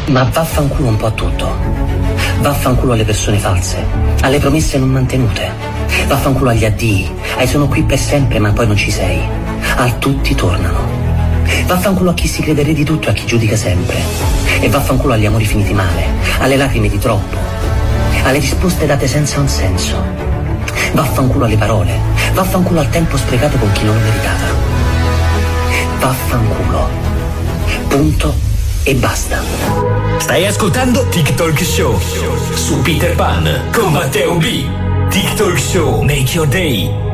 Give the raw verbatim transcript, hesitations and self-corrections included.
Ma vaffanculo un po' a tutto. Vaffanculo alle persone false, alle promesse non mantenute. Vaffanculo agli addii, ai sono qui per sempre ma poi non ci sei. Al tutti tornano. Vaffanculo a chi si crede re di tutto e a chi giudica sempre. E vaffanculo agli amori finiti male, alle lacrime di troppo, alle risposte date senza un senso. Vaffanculo alle parole, vaffanculo al tempo sprecato con chi non lo meritava. Vaffanculo. Punto e basta. Stai ascoltando TikTok Show su Peter Pan con Matteo B. TikTok Show, make your day.